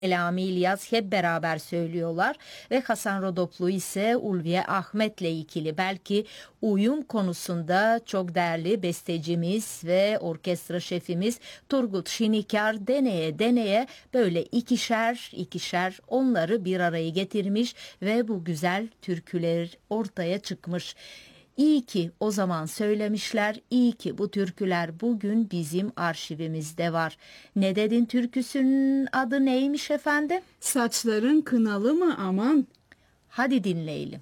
Selami İlyas hep beraber söylüyorlar ve Hasan Rodoplu ise Ulviye Ahmet'le ikili. Belki uyum konusunda çok değerli bestecimiz ve orkestra şefimiz Turgut Şinikar deneye deneye böyle ikişer onları bir araya getirmiş ve bu güzel türküler ortaya çıkmış. İyi ki o zaman söylemişler, iyi ki bu türküler bugün bizim arşivimizde var. Ne dedin, türküsünün adı neymiş efendim? Saçların kınalı mı aman? Hadi dinleyelim.